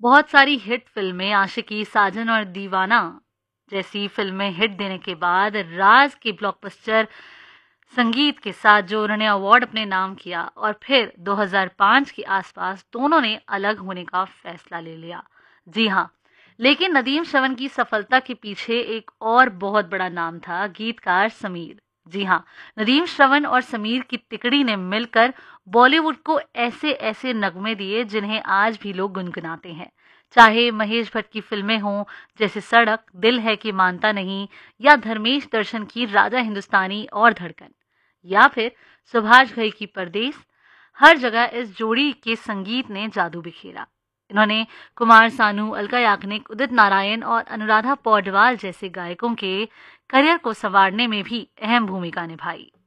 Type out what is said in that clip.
बहुत सारी हिट फिल्में आशिकी, साजन और दीवाना जैसी फिल्में हिट देने के बाद राज के ब्लॉकबस्टर संगीत के साथ जो उन्होंने अवार्ड अपने नाम किया और फिर 2005 के आसपास दोनों ने अलग होने का फैसला ले लिया। जी हाँ, लेकिन नदीम श्रवण की सफलता के पीछे एक और बहुत बड़ा नाम था, गीतकार समीर। जी हाँ, नदीम श्रवण और समीर की तिकड़ी ने मिलकर बॉलीवुड को ऐसे ऐसे नगमे दिए जिन्हें आज भी लोग गुनगुनाते हैं। चाहे महेश भट्ट की फिल्में हों जैसे सड़क, दिल है कि मानता नहीं, या धर्मेश दर्शन की राजा हिंदुस्तानी और धड़कन, या फिर सुभाष घई की परदेस, हर जगह इस जोड़ी के संगीत ने जादू बिखेरा। इन्होंने कुमार सानू, अलका याग्निक, उदित नारायण और अनुराधा पौडवाल जैसे गायकों के करियर को संवारने में भी अहम भूमिका निभाई।